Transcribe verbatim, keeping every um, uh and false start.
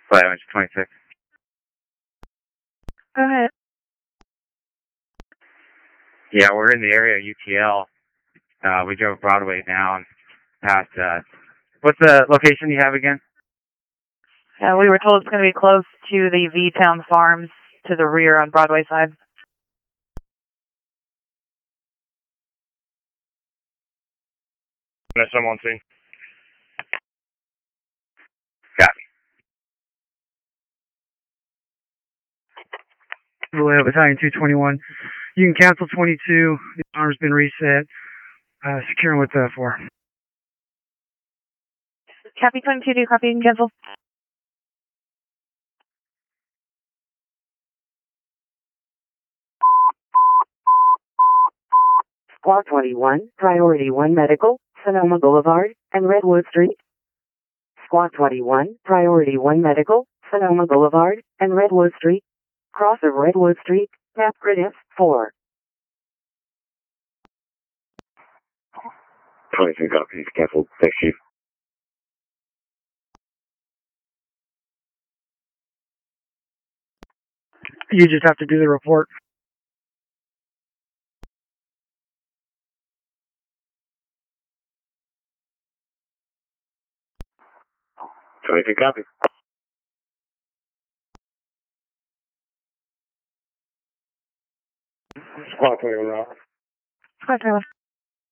Flight Orange twenty-six. Go ahead. Yeah, we're in the area of U T L. Uh, we drove Broadway down past, uh, what's the location you have again? Uh, we were told it's going to be close to the V-Town Farms to the rear on Broadway side. There's someone seen. Copy. Vallejo Battalion two twenty-one. You can cancel twenty-two. The arm's been reset. Uh, securing with uh, four. Copy twenty-two, do you copy and cancel? Squad twenty-one, Priority one Medical, Sonoma Boulevard, and Redwood Street. Squad twenty-one, Priority one Medical, Sonoma Boulevard, and Redwood Street. Cross of Redwood Street, map grid F four. twenty-two copies, canceled. Thanks, Chief. You just have to do the report. twenty-two copies. Squad twenty-one, Rob. Squad twenty-one.